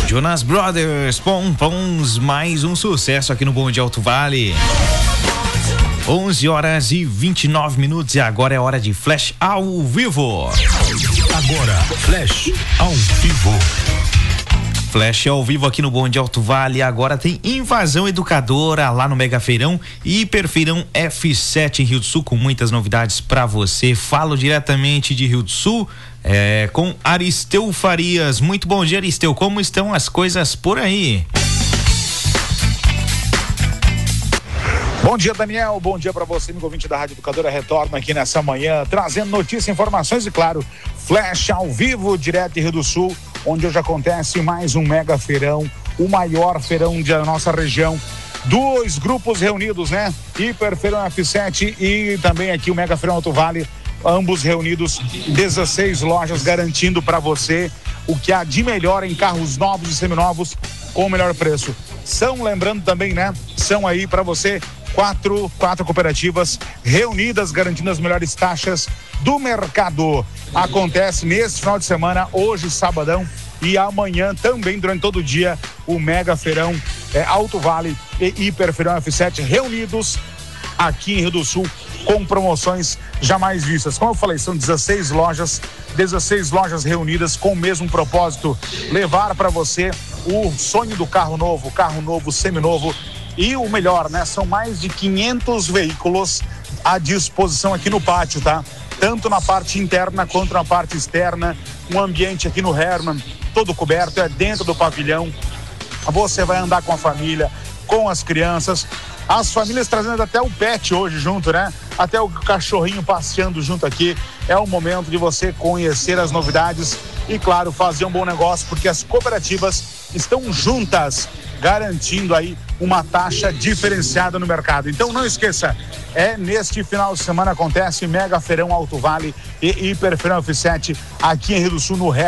Jonas Brothers, Pompons, mais um sucesso aqui no Bom Dia Alto Vale. 11h29 e agora é hora de Flash ao vivo. Agora, Flash ao vivo. Flash ao vivo aqui no Bom Dia Alto Vale. Agora tem Invasão Educadora lá no Mega Feirão e Hiperfeirão F7 em Rio do Sul, com muitas novidades para você. Falo diretamente de Rio do Sul com Aristeu Farias. Muito bom dia, Aristeu. Como estão as coisas por aí? Bom dia, Daniel. Bom dia para você, amigo ouvinte da Rádio Educadora. Retorno aqui nessa manhã, trazendo notícias, informações e, claro, Flash ao vivo, direto em Rio do Sul, onde hoje acontece mais um mega feirão, o maior feirão da nossa região. 2 grupos reunidos, né? Hiperfeirão F7 e também aqui o Mega Feirão Alto Vale, ambos reunidos, 16 lojas garantindo para você o que há de melhor em carros novos e seminovos com o melhor preço. Lembrando também, né? São aí para você quatro cooperativas reunidas, garantindo as melhores taxas do mercado. Acontece nesse final de semana, hoje, sabadão, e amanhã também, durante todo o dia, o Mega Feirão Alto Vale e Hiperfeirão F7 reunidos aqui em Rio do Sul, com promoções jamais vistas. Como eu falei, são 16 lojas reunidas com o mesmo propósito: levar para você o sonho do carro novo, seminovo. E o melhor, né? São mais de 500 veículos à disposição aqui no pátio, tá? Tanto na parte interna quanto na parte externa. Um ambiente aqui no Herman, todo coberto, dentro do pavilhão. Você vai andar com a família, com as crianças. As famílias trazendo até o pet hoje junto, né? Até o cachorrinho passeando junto aqui. É o momento de você conhecer as novidades e, claro, fazer um bom negócio, porque as cooperativas estão juntas, garantindo aí uma taxa diferenciada no mercado. Então não esqueça, neste final de semana acontece Mega Feirão Alto Vale e Hiperfeirão F7 aqui em Rio do Sul, no